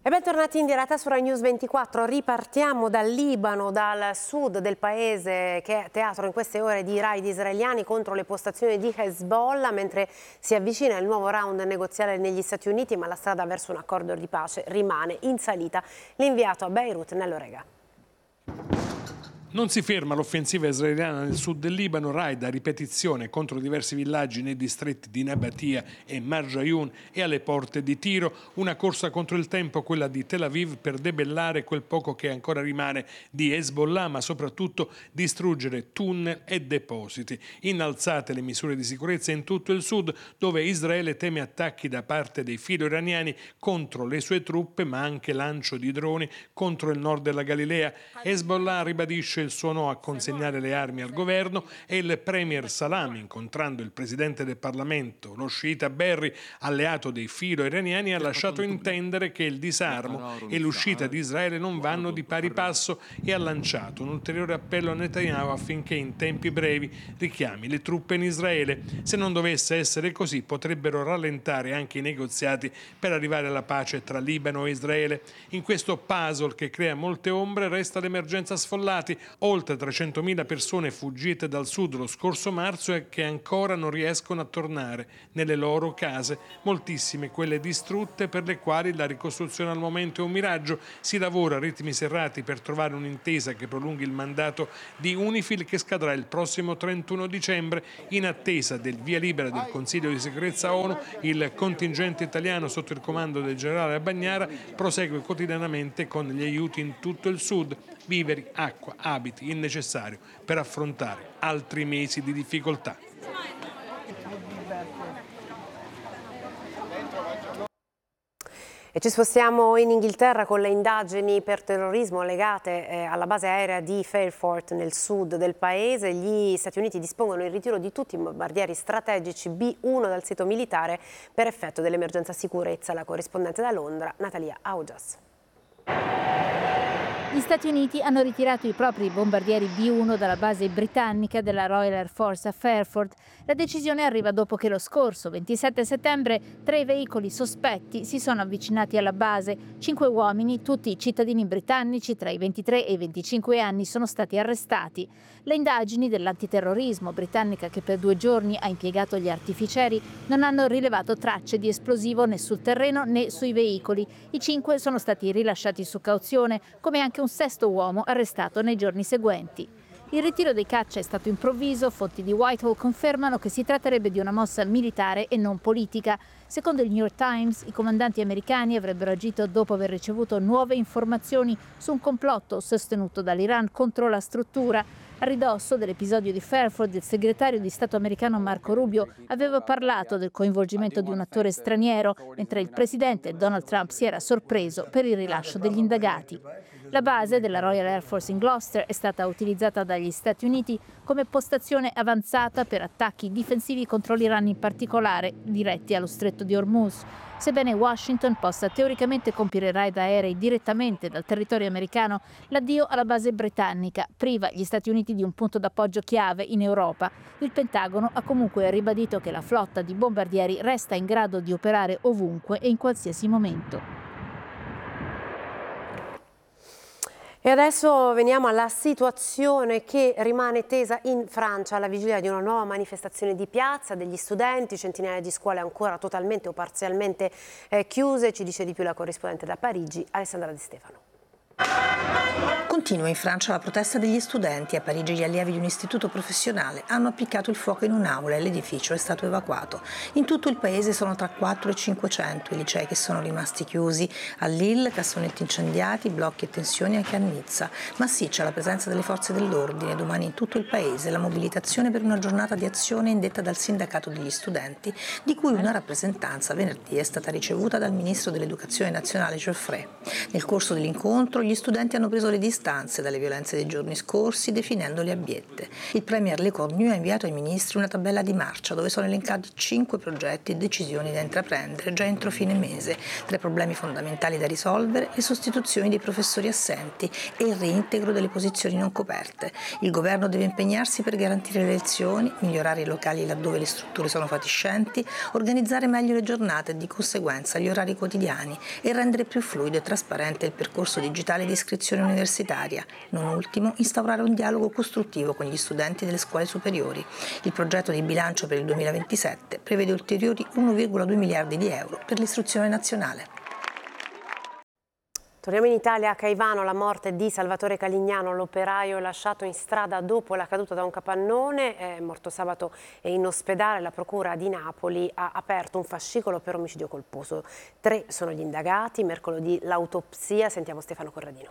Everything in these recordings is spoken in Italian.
E bentornati in diretta su Rai News 24. Ripartiamo dal Libano, dal sud del paese che è teatro in queste ore di raid israeliani contro le postazioni di Hezbollah, mentre si avvicina il nuovo round negoziale negli Stati Uniti, ma la strada verso un accordo di pace rimane in salita. L'inviato a Beirut, Nello Rega. Non si ferma l'offensiva israeliana nel sud del Libano, raid a ripetizione contro diversi villaggi nei distretti di Nabatia e Marjayoun e alle porte di Tiro, una corsa contro il tempo, quella di Tel Aviv, per debellare quel poco che ancora rimane di Hezbollah, ma soprattutto distruggere tunnel e depositi. Innalzate le misure di sicurezza in tutto il sud, dove Israele teme attacchi da parte dei filo-iraniani contro le sue truppe, ma anche lancio di droni contro il nord della Galilea. Hezbollah ribadisce il suo no a consegnare le armi al governo e il premier Salam, incontrando il presidente del Parlamento, lo sciita Berri, alleato dei filo-iraniani, ha lasciato intendere che il disarmo e l'uscita di Israele non vanno di pari passo e ha lanciato un ulteriore appello a Netanyahu affinché in tempi brevi richiami le truppe in Israele. Se non dovesse essere così, potrebbero rallentare anche i negoziati per arrivare alla pace tra Libano e Israele. In questo puzzle che crea molte ombre resta l'emergenza sfollati, oltre 300.000 persone fuggite dal sud lo scorso marzo e che ancora non riescono a tornare nelle loro case, moltissime quelle distrutte per le quali la ricostruzione al momento è un miraggio. Si lavora a ritmi serrati per trovare un'intesa che prolunghi il mandato di UNIFIL, che scadrà il prossimo 31 dicembre. In attesa del via libera del Consiglio di sicurezza ONU, il contingente italiano sotto il comando del generale Bagnara prosegue quotidianamente con gli aiuti in tutto il sud, viveri, acqua, abiti, il necessario per affrontare altri mesi di difficoltà. E ci spostiamo in Inghilterra con le indagini per terrorismo legate alla base aerea di Fairford nel sud del paese. Gli Stati Uniti dispongono il ritiro di tutti i bombardieri strategici B-1 dal sito militare per effetto dell'emergenza sicurezza. La corrispondente da Londra, Natalia Augias. Gli Stati Uniti hanno ritirato i propri bombardieri B-1 dalla base britannica della Royal Air Force a Fairford. La decisione arriva dopo che lo scorso 27 settembre 3 veicoli sospetti si sono avvicinati alla base. 5 uomini, tutti cittadini britannici tra i 23 e i 25 anni, sono stati arrestati. Le indagini dell'antiterrorismo britannica, che per 2 giorni ha impiegato gli artificieri, non hanno rilevato tracce di esplosivo né sul terreno né sui veicoli. I 5 sono stati rilasciati su cauzione, come anche un 6º uomo arrestato nei giorni seguenti. Il ritiro dei caccia è stato improvviso, fonti di Whitehall confermano che si tratterebbe di una mossa militare e non politica. Secondo il New York Times, i comandanti americani avrebbero agito dopo aver ricevuto nuove informazioni su un complotto sostenuto dall'Iran contro la struttura. A ridosso dell'episodio di Fairford, il segretario di Stato americano Marco Rubio aveva parlato del coinvolgimento di un attore straniero, mentre il presidente Donald Trump si era sorpreso per il rilascio degli indagati. La base della Royal Air Force in Gloucester è stata utilizzata dagli Stati Uniti come postazione avanzata per attacchi difensivi contro l'Iran, in particolare diretti allo stretto di Hormuz. Sebbene Washington possa teoricamente compiere raid aerei direttamente dal territorio americano, l'addio alla base britannica priva gli Stati Uniti di un punto d'appoggio chiave in Europa. Il Pentagono ha comunque ribadito che la flotta di bombardieri resta in grado di operare ovunque e in qualsiasi momento. E adesso veniamo alla situazione che rimane tesa in Francia alla vigilia di una nuova manifestazione di piazza degli studenti, centinaia di scuole ancora totalmente o parzialmente chiuse. Ci dice di più la corrispondente da Parigi, Alessandra Di Stefano. Continua in Francia la protesta degli studenti. A Parigi gli allievi di un istituto professionale hanno appiccato il fuoco in un'aula e l'edificio è stato evacuato. In tutto il paese sono tra 4 e 500 i licei che sono rimasti chiusi. A Lille, cassonetti incendiati, blocchi e tensioni anche a Nizza. Massiccia la presenza delle forze dell'ordine. Domani in tutto il paese la mobilitazione per una giornata di azione indetta dal sindacato degli studenti, di cui una rappresentanza venerdì è stata ricevuta dal ministro dell'Educazione nazionale Geoffrey. Nel corso dell'incontro gli studenti hanno preso le distanze stanze dalle violenze dei giorni scorsi, definendole abbiette. Il premier Lee Cornu ha inviato ai ministri una tabella di marcia dove sono elencati 5 progetti e decisioni da intraprendere già entro fine mese, tra i problemi fondamentali da risolvere, le sostituzioni dei professori assenti e il reintegro delle posizioni non coperte. Il governo deve impegnarsi per garantire le lezioni, migliorare i locali laddove le strutture sono fatiscenti, organizzare meglio le giornate e di conseguenza gli orari quotidiani e rendere più fluido e trasparente il percorso digitale di iscrizione universitaria. Non ultimo, instaurare un dialogo costruttivo con gli studenti delle scuole superiori. Il progetto di bilancio per il 2027 prevede ulteriori 1,2 miliardi di euro per l'istruzione nazionale. Torniamo in Italia, a Caivano, la morte di Salvatore Calignano, l'operaio lasciato in strada dopo la caduta da un capannone, è morto sabato in ospedale. La procura di Napoli ha aperto un fascicolo per omicidio colposo. 3 sono gli indagati, mercoledì l'autopsia. Sentiamo Stefano Corradino.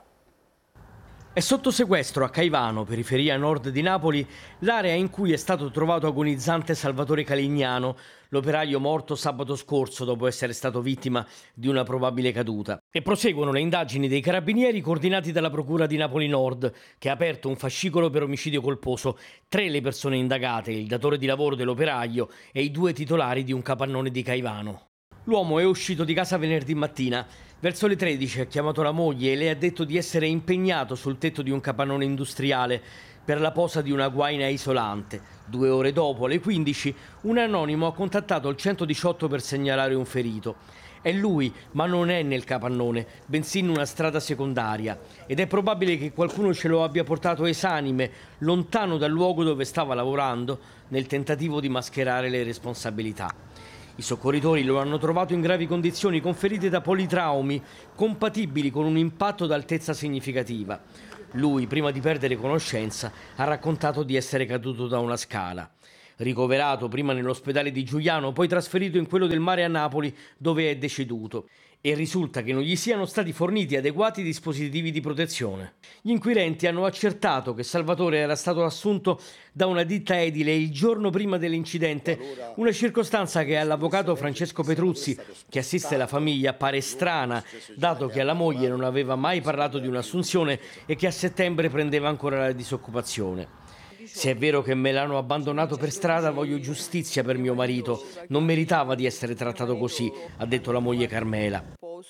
È sotto sequestro a Caivano, periferia nord di Napoli, l'area in cui è stato trovato agonizzante Salvatore Calignano, l'operaio morto sabato scorso dopo essere stato vittima di una probabile caduta. E proseguono le indagini dei carabinieri coordinati dalla Procura di Napoli Nord, che ha aperto un fascicolo per omicidio colposo. 3 le persone indagate, il datore di lavoro dell'operaio e i 2 titolari di un capannone di Caivano. L'uomo è uscito di casa venerdì mattina. Verso le 13 ha chiamato la moglie e le ha detto di essere impegnato sul tetto di un capannone industriale per la posa di una guaina isolante. 2 ore dopo, alle 15, un anonimo ha contattato il 118 per segnalare un ferito. È lui, ma non è nel capannone, bensì in una strada secondaria. Ed è probabile che qualcuno ce lo abbia portato esanime, lontano dal luogo dove stava lavorando, nel tentativo di mascherare le responsabilità. I soccorritori lo hanno trovato in gravi condizioni con ferite da politraumi compatibili con un impatto d'altezza significativa. Lui, prima di perdere conoscenza, ha raccontato di essere caduto da una scala. Ricoverato prima nell'ospedale di Giuliano, poi trasferito in quello del Mare a Napoli, dove è deceduto. E risulta che non gli siano stati forniti adeguati dispositivi di protezione. Gli inquirenti hanno accertato che Salvatore era stato assunto da una ditta edile il giorno prima dell'incidente, una circostanza che all'avvocato Francesco Petruzzi, che assiste la famiglia, pare strana, dato che alla moglie non aveva mai parlato di un'assunzione e che a settembre prendeva ancora la disoccupazione. Se è vero che me l'hanno abbandonato per strada, voglio giustizia per mio marito. Non meritava di essere trattato così, ha detto la moglie Carmela.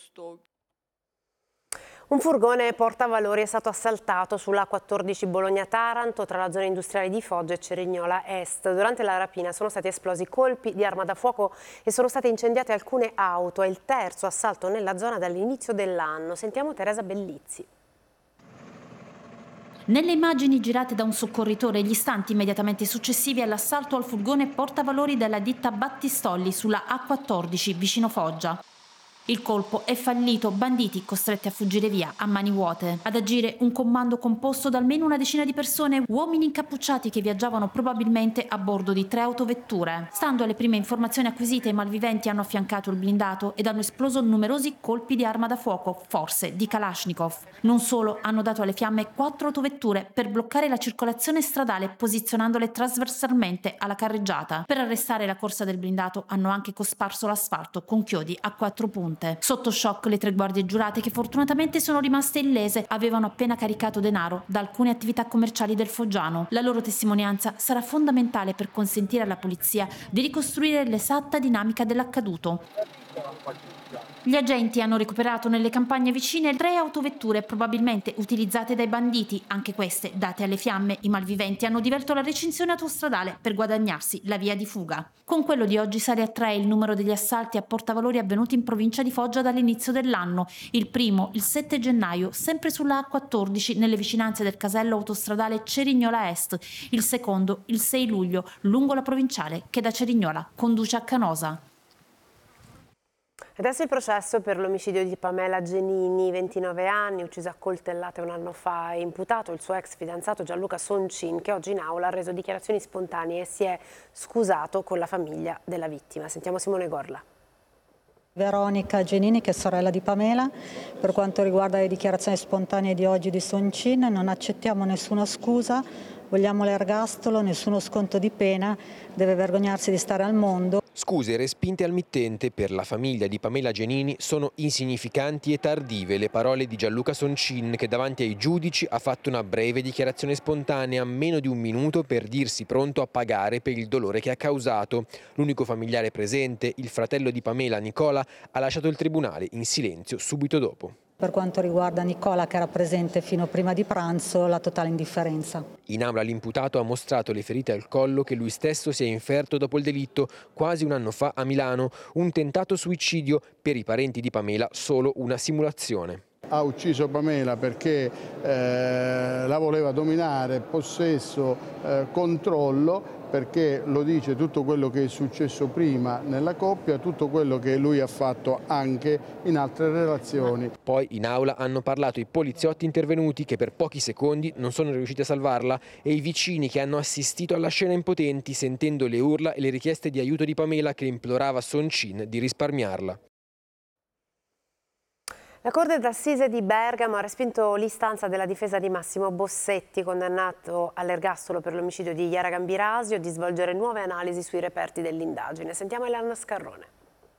Un furgone portavalori è stato assaltato sulla A14 Bologna-Taranto tra la zona industriale di Foggia e Cerignola Est. Durante la rapina sono stati esplosi colpi di arma da fuoco e sono state incendiate alcune auto. È il terzo assalto nella zona dall'inizio dell'anno. Sentiamo Teresa Bellizzi. Nelle immagini girate da un soccorritore, gli istanti immediatamente successivi all'assalto al furgone portavalori della ditta Battistolli sulla A14 vicino Foggia. Il colpo è fallito, banditi costretti a fuggire via a mani vuote. Ad agire un comando composto da almeno una decina di persone, uomini incappucciati che viaggiavano probabilmente a bordo di 3 autovetture. Stando alle prime informazioni acquisite, i malviventi hanno affiancato il blindato ed hanno esploso numerosi colpi di arma da fuoco, forse di Kalashnikov. Non solo, hanno dato alle fiamme 4 autovetture per bloccare la circolazione stradale posizionandole trasversalmente alla carreggiata. Per arrestare la corsa del blindato hanno anche cosparso l'asfalto con chiodi a 4 punte. Sotto shock le 3 guardie giurate, che fortunatamente sono rimaste illese, avevano appena caricato denaro da alcune attività commerciali del Foggiano. La loro testimonianza sarà fondamentale per consentire alla polizia di ricostruire l'esatta dinamica dell'accaduto. Gli agenti hanno recuperato nelle campagne vicine 3 autovetture probabilmente utilizzate dai banditi. Anche queste, date alle fiamme, i malviventi hanno divelto la recinzione autostradale per guadagnarsi la via di fuga. Con quello di oggi sale a 3 il numero degli assalti a portavalori avvenuti in provincia di Foggia dall'inizio dell'anno. Il primo, il 7 gennaio, sempre sulla A14 nelle vicinanze del casello autostradale Cerignola Est. Il secondo, il 6 luglio, lungo la provinciale che da Cerignola conduce a Canosa. Adesso il processo per l'omicidio di Pamela Genini, 29 anni, uccisa a coltellate un anno fa. È imputato il suo ex fidanzato Gianluca Soncin, che oggi in aula ha reso dichiarazioni spontanee e si è scusato con la famiglia della vittima. Sentiamo Simone Gorla. Veronica Genini, che è sorella di Pamela. Per quanto riguarda le dichiarazioni spontanee di oggi di Soncin, non accettiamo nessuna scusa, vogliamo l'ergastolo, nessuno sconto di pena, deve vergognarsi di stare al mondo. Scuse respinte al mittente per la famiglia di Pamela Genini sono insignificanti e tardive le parole di Gianluca Soncin, che davanti ai giudici ha fatto una breve dichiarazione spontanea, meno di un minuto, per dirsi pronto a pagare per il dolore che ha causato. L'unico familiare presente, il fratello di Pamela, Nicola, ha lasciato il tribunale in silenzio subito dopo. Per quanto riguarda Nicola, che era presente fino prima di pranzo, la totale indifferenza. In aula l'imputato ha mostrato le ferite al collo che lui stesso si è inferto dopo il delitto quasi un anno fa a Milano, un tentato suicidio, per i parenti di Pamela solo una simulazione. Ha ucciso Pamela perché la voleva dominare, possesso, controllo, perché lo dice tutto quello che è successo prima nella coppia, tutto quello che lui ha fatto anche in altre relazioni. Poi in aula hanno parlato i poliziotti intervenuti, che per pochi secondi non sono riusciti a salvarla, e i vicini che hanno assistito alla scena impotenti, sentendo le urla e le richieste di aiuto di Pamela, che implorava Soncin di risparmiarla. La Corte d'Assise di Bergamo ha respinto l'istanza della difesa di Massimo Bossetti, condannato all'ergastolo per l'omicidio di Chiara Gambirasio, di svolgere nuove analisi sui reperti dell'indagine. Sentiamo Elena Scarrone.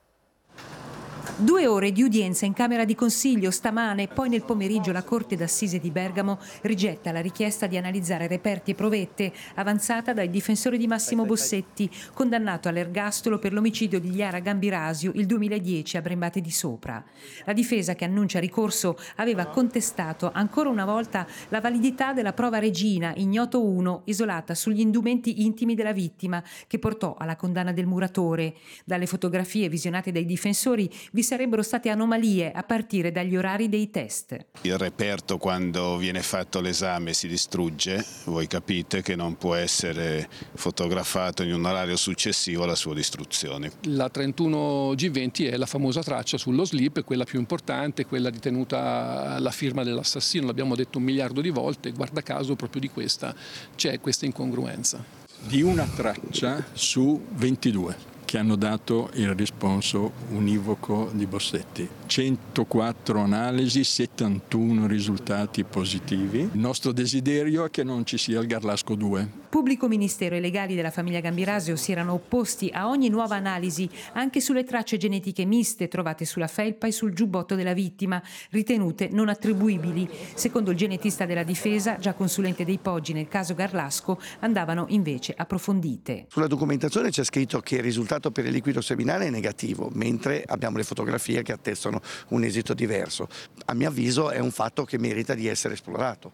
2 ore di udienza in Camera di Consiglio stamane, poi nel pomeriggio la Corte d'Assise di Bergamo rigetta la richiesta di analizzare reperti e provette avanzata dai difensori di Massimo Bossetti, condannato all'ergastolo per l'omicidio di Chiara Gambirasio il 2010 a Brembate di Sopra. La difesa, che annuncia ricorso, aveva contestato ancora una volta la validità della prova regina ignoto 1 isolata sugli indumenti intimi della vittima, che portò alla condanna del muratore. Dalle fotografie visionate dai difensori vi sarebbero state anomalie a partire dagli orari dei test. Il reperto, quando viene fatto l'esame, si distrugge. Voi capite che non può essere fotografato in un orario successivo alla sua distruzione. La 31G20 è la famosa traccia sullo slip, quella più importante, quella ritenuta la firma dell'assassino. L'abbiamo detto 1 miliardo di volte, guarda caso proprio di questa c'è questa incongruenza. Di una traccia su 22. Che hanno dato il responso univoco di Bossetti. 104 analisi, 71 risultati positivi. Il nostro desiderio è che non ci sia il Garlasco 2. Pubblico ministero e legali della famiglia Gambirasio si erano opposti a ogni nuova analisi, anche sulle tracce genetiche miste trovate sulla felpa e sul giubbotto della vittima, ritenute non attribuibili. Secondo il genetista della difesa, già consulente dei Poggi nel caso Garlasco, andavano invece approfondite. Sulla documentazione c'è scritto che il risultato per il liquido seminale è negativo, mentre abbiamo le fotografie che attestano un esito diverso. A mio avviso è un fatto che merita di essere esplorato.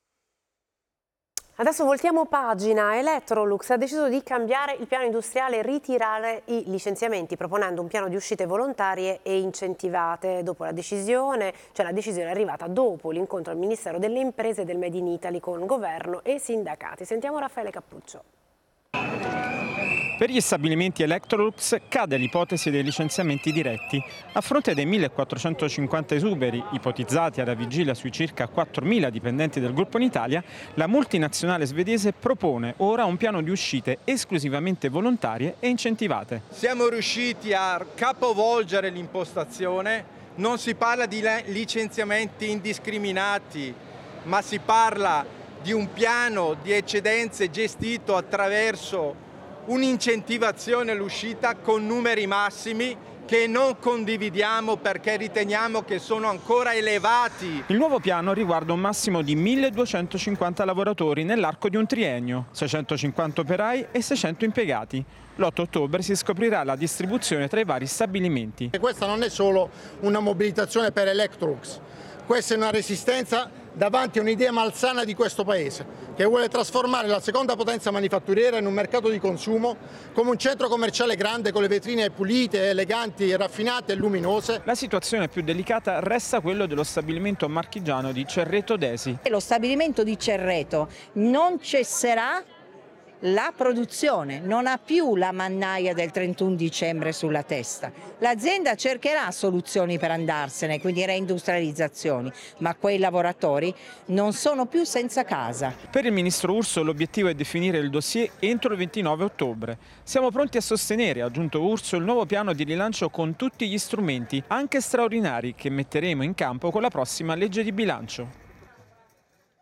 Adesso voltiamo pagina. Electrolux ha deciso di cambiare il piano industriale e ritirare i licenziamenti, proponendo un piano di uscite volontarie e incentivate. Dopo la decisione, la decisione è arrivata dopo l'incontro al Ministero delle Imprese e del Made in Italy con governo e sindacati. Sentiamo Raffaele Cappuccio. Per gli stabilimenti Electrolux cade l'ipotesi dei licenziamenti diretti. A fronte dei 1.450 esuberi ipotizzati alla vigilia sui circa 4.000 dipendenti del gruppo in Italia, la multinazionale svedese propone ora un piano di uscite esclusivamente volontarie e incentivate. Siamo riusciti a capovolgere l'impostazione, non si parla di licenziamenti indiscriminati, ma si parla di un piano di eccedenze gestito attraverso un'incentivazione all'uscita con numeri massimi che non condividiamo perché riteniamo che sono ancora elevati. Il nuovo piano riguarda un massimo di 1.250 lavoratori nell'arco di un triennio, 650 operai e 600 impiegati. L'8 ottobre si scoprirà la distribuzione tra i vari stabilimenti. E questa non è solo una mobilitazione per Electrolux, questa è una resistenza davanti a un'idea malsana di questo Paese, che vuole trasformare la seconda potenza manifatturiera in un mercato di consumo come un centro commerciale grande con le vetrine pulite, eleganti, raffinate e luminose. La situazione più delicata resta quello dello stabilimento marchigiano di Cerreto Desi. Lo stabilimento di Cerreto non cesserà la produzione, non ha più la mannaia del 31 dicembre sulla testa. L'azienda cercherà soluzioni per andarsene, quindi reindustrializzazioni, ma quei lavoratori non sono più senza casa. Per il ministro Urso l'obiettivo è definire il dossier entro il 29 ottobre. Siamo pronti a sostenere, ha aggiunto Urso, il nuovo piano di rilancio con tutti gli strumenti, anche straordinari, che metteremo in campo con la prossima legge di bilancio.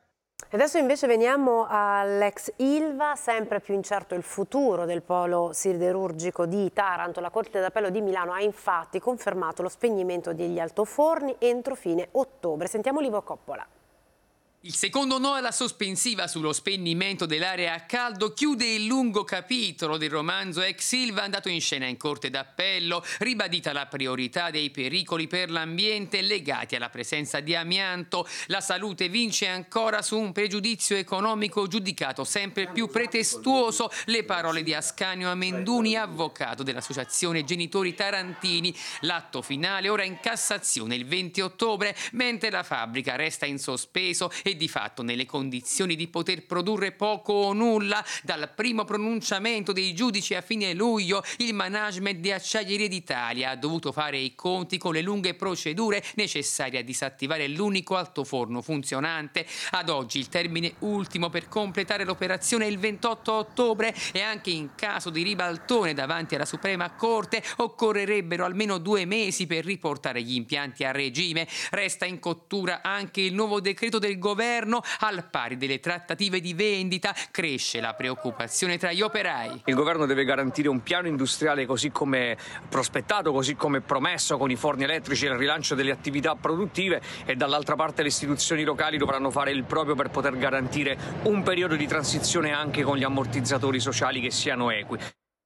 Adesso invece veniamo all'ex Ilva, sempre più incerto il futuro del polo siderurgico di Taranto. La Corte d'Appello di Milano ha infatti confermato lo spegnimento degli altoforni entro fine ottobre. Sentiamo Livo Coppola. Il secondo no alla sospensiva sullo spegnimento dell'area a caldo chiude il lungo capitolo del romanzo ex Ilva andato in scena in Corte d'Appello, ribadita la priorità dei pericoli per l'ambiente legati alla presenza di amianto. La salute vince ancora su un pregiudizio economico giudicato sempre più pretestuoso. Le parole di Ascanio Amenduni, avvocato dell'Associazione Genitori Tarantini. L'atto finale ora in Cassazione il 20 ottobre, mentre la fabbrica resta in sospeso e di fatto nelle condizioni di poter produrre poco o nulla. Dal primo pronunciamento dei giudici a fine luglio, il management di Acciaierie d'Italia ha dovuto fare i conti con le lunghe procedure necessarie a disattivare l'unico altoforno funzionante. Ad oggi il termine ultimo per completare l'operazione è il 28 ottobre e anche in caso di ribaltone davanti alla Suprema Corte occorrerebbero almeno 2 mesi per riportare gli impianti a regime. Resta in cottura anche il nuovo decreto del governo. Al pari delle trattative di vendita cresce la preoccupazione tra gli operai. Il governo deve garantire un piano industriale così come prospettato, così come promesso, con i forni elettrici e il rilancio delle attività produttive, e dall'altra parte le istituzioni locali dovranno fare il proprio per poter garantire un periodo di transizione anche con gli ammortizzatori sociali che siano equi.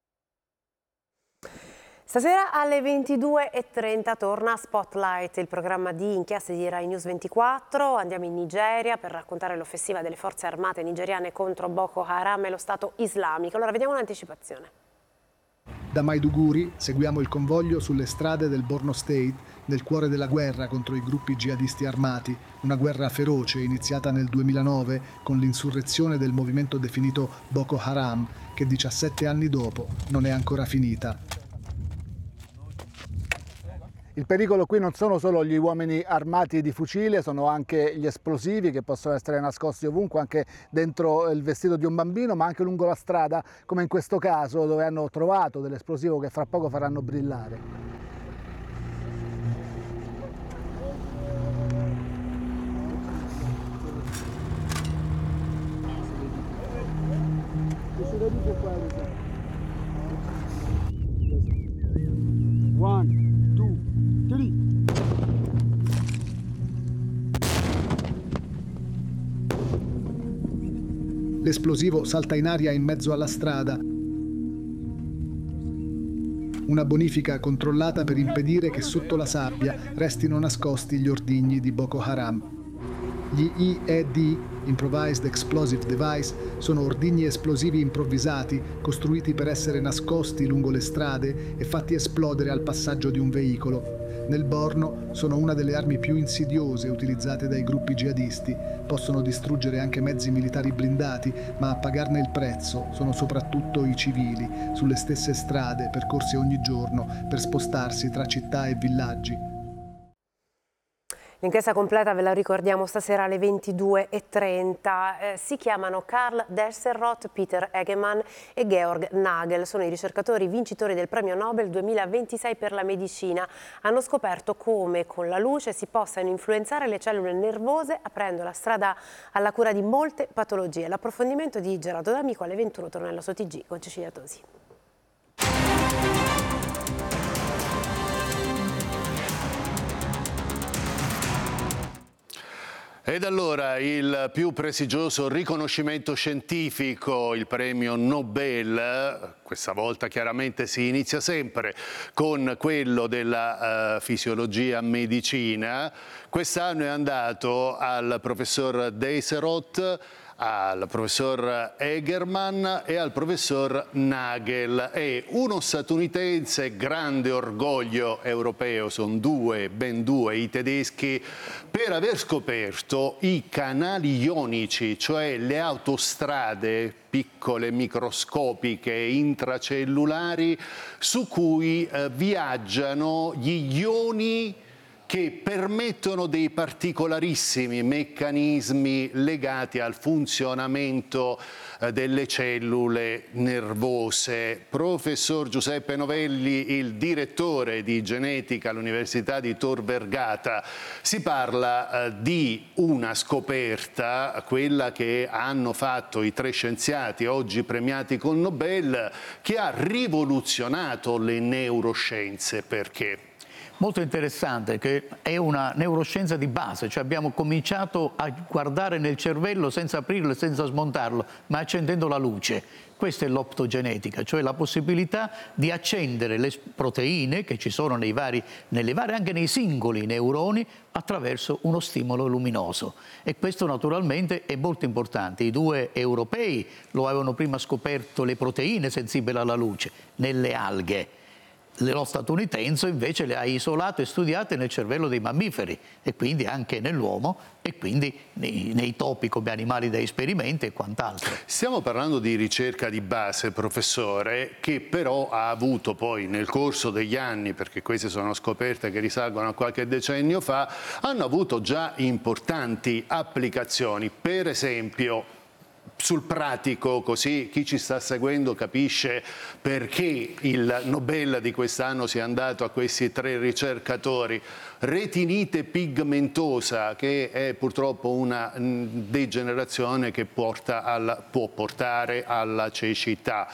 Stasera alle 22:30 torna Spotlight, il programma di inchieste di Rai News 24. Andiamo in Nigeria per raccontare l'offensiva delle forze armate nigeriane contro Boko Haram e lo Stato islamico. Allora vediamo un'anticipazione. Da Maiduguri seguiamo il convoglio sulle strade del Borno State, nel cuore della guerra contro i gruppi jihadisti armati, una guerra feroce iniziata nel 2009 con l'insurrezione del movimento definito Boko Haram, che 17 anni dopo non è ancora finita. Il pericolo qui non sono solo gli uomini armati di fucile, sono anche gli esplosivi che possono essere nascosti ovunque, anche dentro il vestito di un bambino, ma anche lungo la strada, come in questo caso dove hanno trovato dell'esplosivo che fra poco faranno brillare. L'esplosivo salta in aria in mezzo alla strada. Una bonifica controllata per impedire che sotto la sabbia restino nascosti gli ordigni di Boko Haram. Gli IED, Improvised Explosive Device, sono ordigni esplosivi improvvisati costruiti per essere nascosti lungo le strade e fatti esplodere al passaggio di un veicolo. Nel Borno sono una delle armi più insidiose utilizzate dai gruppi jihadisti. Possono distruggere anche mezzi militari blindati, ma a pagarne il prezzo sono soprattutto i civili, sulle stesse strade percorse ogni giorno per spostarsi tra città e villaggi. L'inchiesta completa ve la ricordiamo stasera alle 22:30. Si chiamano Karl Desserroth, Peter Egemann e Georg Nagel. Sono i ricercatori vincitori del premio Nobel 2026 per la medicina. Hanno scoperto come con la luce si possano influenzare le cellule nervose aprendo la strada alla cura di molte patologie. L'approfondimento di Gerardo D'Amico alle 21 tornello su TG con Cecilia Tosi. Ed allora il più prestigioso riconoscimento scientifico, il premio Nobel, questa volta chiaramente si inizia sempre con quello della fisiologia medicina, quest'anno è andato al professor Desserroth, al professor Egemann e al professor Nagel. È uno statunitense, grande orgoglio europeo, sono ben due i tedeschi, per aver scoperto i canali ionici, cioè le autostrade piccole, microscopiche, intracellulari, su cui viaggiano gli ioni che permettono dei particolarissimi meccanismi legati al funzionamento delle cellule nervose. Professor Giuseppe Novelli, il direttore di genetica all'Università di Tor Vergata, si parla di una scoperta, quella che hanno fatto i 3 scienziati oggi premiati col Nobel, che ha rivoluzionato le neuroscienze. Perché? Molto interessante, che è una neuroscienza di base, cioè abbiamo cominciato a guardare nel cervello senza aprirlo e senza smontarlo, ma accendendo la luce. Questa è l'optogenetica, cioè la possibilità di accendere le proteine che ci sono anche nei singoli neuroni attraverso uno stimolo luminoso. E questo naturalmente è molto importante. I 2 europei lo avevano prima scoperto, le proteine sensibili alla luce, nelle alghe. Lo statunitense invece le ha isolate e studiate nel cervello dei mammiferi e quindi anche nell'uomo e quindi nei topi come animali da esperimento e quant'altro. Stiamo parlando di ricerca di base, professore, che però ha avuto poi nel corso degli anni, perché queste sono scoperte che risalgono a qualche decennio fa, hanno avuto già importanti applicazioni. Per esempio, sul pratico, così chi ci sta seguendo capisce perché il Nobel di quest'anno sia andato a questi 3 ricercatori. Retinite pigmentosa, che è purtroppo una degenerazione che può portare alla cecità,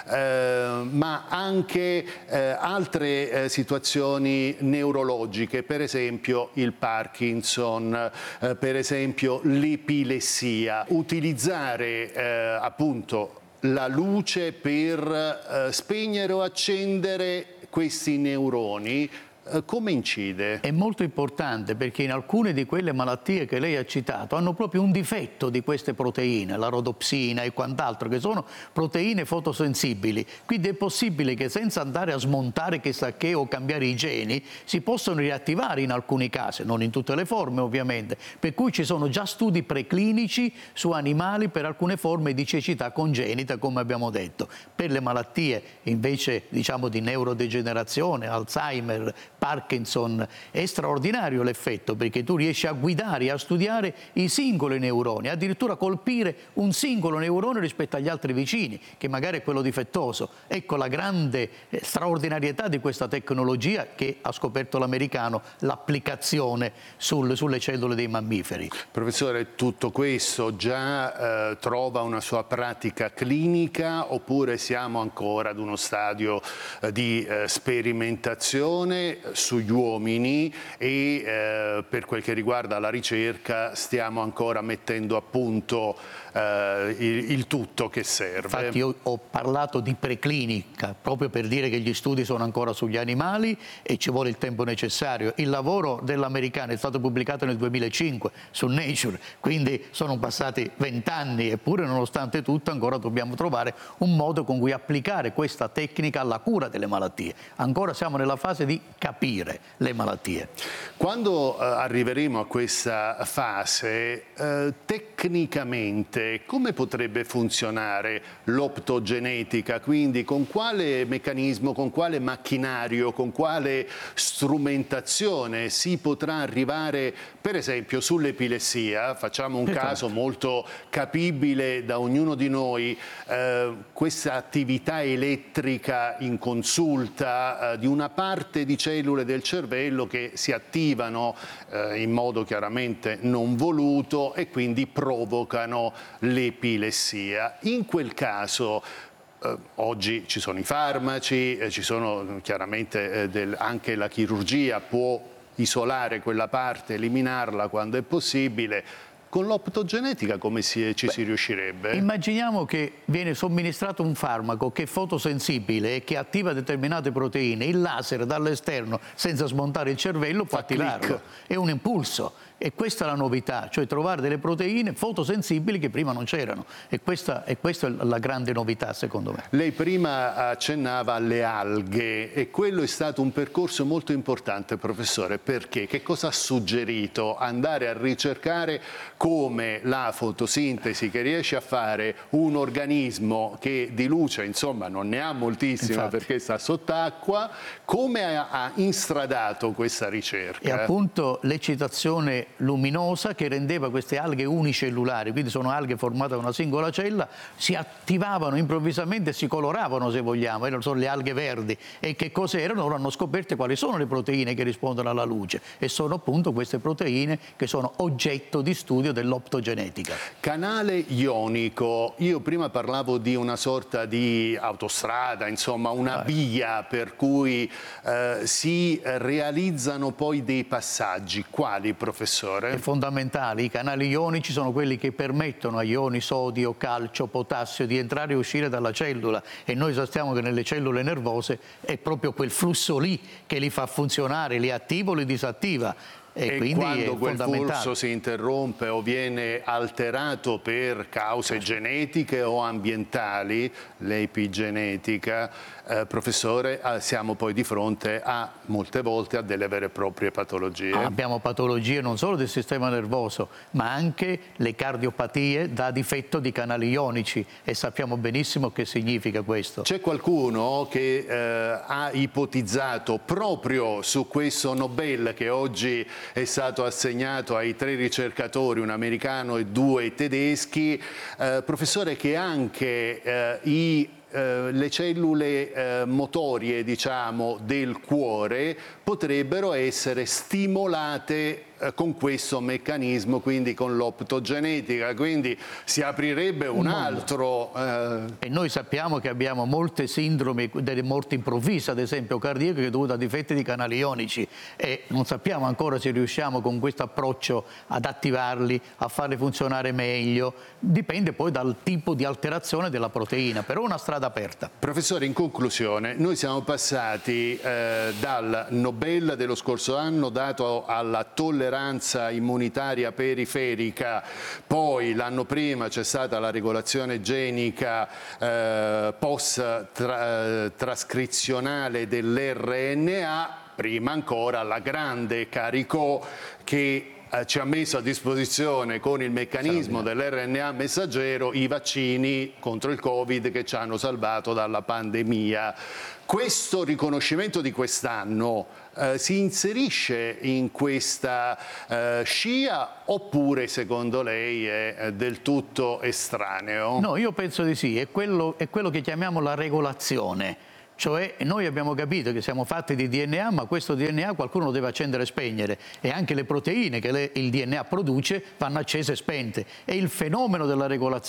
ma anche altre situazioni neurologiche, per esempio il Parkinson, per esempio l'epilessia. Utilizzare appunto la luce per spegnere o accendere questi neuroni, come incide? È molto importante perché in alcune di quelle malattie che lei ha citato hanno proprio un difetto di queste proteine, la rodopsina e quant'altro, che sono proteine fotosensibili. Quindi è possibile che senza andare a smontare chissà che o cambiare i geni si possono riattivare in alcuni casi, non in tutte le forme ovviamente, per cui ci sono già studi preclinici su animali per alcune forme di cecità congenita, come abbiamo detto. Per le malattie invece diciamo di neurodegenerazione, Alzheimer, Parkinson, è straordinario l'effetto perché tu riesci a guidare e a studiare i singoli neuroni, addirittura colpire un singolo neurone rispetto agli altri vicini, che magari è quello difettoso. Ecco la grande straordinarietà di questa tecnologia che ha scoperto l'americano, l'applicazione sulle cellule dei mammiferi. Professore, tutto questo già trova una sua pratica clinica oppure siamo ancora ad uno stadio di sperimentazione sugli uomini e per quel che riguarda la ricerca stiamo ancora mettendo a punto il tutto che serve? Infatti io ho parlato di preclinica proprio per dire che gli studi sono ancora sugli animali e ci vuole il tempo necessario. Il lavoro dell'americano è stato pubblicato nel 2005 su Nature, quindi sono passati 20 anni eppure nonostante tutto ancora dobbiamo trovare un modo con cui applicare questa tecnica alla cura delle malattie. Ancora siamo nella fase di capire le malattie. Quando arriveremo a questa fase, tecnicamente come potrebbe funzionare l'optogenetica? Quindi con quale meccanismo, con quale macchinario, con quale strumentazione si potrà arrivare, per esempio sull'epilessia, facciamo un caso molto capibile da ognuno di noi, questa attività elettrica in consulta di una parte di cellule del cervello che si attivano in modo chiaramente non voluto e quindi provocano l'epilessia. In quel caso oggi ci sono i farmaci, ci sono chiaramente anche la chirurgia può isolare quella parte, eliminarla quando è possibile. Con l'optogenetica come ci si riuscirebbe? Immaginiamo che viene somministrato un farmaco che è fotosensibile e che attiva determinate proteine. Il laser dall'esterno, senza smontare il cervello, può attivarlo. È un impulso. E questa è la novità, cioè trovare delle proteine fotosensibili che prima non c'erano. E questa è la grande novità, secondo me. Lei prima accennava alle alghe e quello è stato un percorso molto importante, professore, perché che cosa ha suggerito? Andare a ricercare come la fotosintesi che riesce a fare un organismo che di luce, insomma, non ne ha moltissima. Infatti, perché sta sott'acqua, come ha instradato questa ricerca? E appunto l'eccitazione luminosa che rendeva queste alghe unicellulari, quindi sono alghe formate da una singola cella, si attivavano improvvisamente e si coloravano, se vogliamo, sono le alghe verdi. E che cos'erano? Ora hanno scoperto quali sono le proteine che rispondono alla luce, e sono appunto queste proteine che sono oggetto di studio dell'optogenetica. Canale ionico, io prima parlavo di una sorta di autostrada, insomma una via per cui si realizzano poi dei passaggi. Quali, professore? Fondamentali. I canali ionici sono quelli che permettono agli ioni sodio, calcio, potassio di entrare e uscire dalla cellula, e noi sappiamo che nelle cellule nervose è proprio quel flusso lì che li fa funzionare, li attiva o li disattiva. E quindi quando quel flusso si interrompe o viene alterato per cause genetiche o ambientali, l'epigenetica, professore, siamo poi di fronte molte volte a delle vere e proprie patologie. Abbiamo patologie non solo del sistema nervoso, ma anche le cardiopatie da difetto di canali ionici, e sappiamo benissimo che significa questo. C'è qualcuno che ha ipotizzato proprio su questo Nobel che oggi è stato assegnato ai 3 ricercatori, un americano e 2 tedeschi, professore, che anche le cellule motorie, diciamo, del cuore potrebbero essere stimolate con questo meccanismo, quindi con l'optogenetica, quindi si aprirebbe un altro... E noi sappiamo che abbiamo molte sindromi delle morti improvvise, ad esempio cardiache, dovute a difetti di canali ionici, e non sappiamo ancora se riusciamo con questo approccio ad attivarli, a farli funzionare meglio. Dipende poi dal tipo di alterazione della proteina, però è una strada aperta. Professore, in conclusione, noi siamo passati dal Nobel dello scorso anno dato alla tolleranza immunitaria periferica, poi l'anno prima c'è stata la regolazione genica post-trascrizionale dell'RNA, prima ancora la grande Caricò che ci ha messo a disposizione con il meccanismo dell'RNA messaggero i vaccini contro il Covid che ci hanno salvato dalla pandemia. Questo riconoscimento di quest'anno si inserisce in questa scia, oppure secondo lei è del tutto estraneo? No, io penso di sì, è quello che chiamiamo la regolazione. Cioè noi abbiamo capito che siamo fatti di DNA, ma questo DNA qualcuno lo deve accendere e spegnere, e anche le proteine che il DNA produce vanno accese e spente. E il fenomeno della regolazione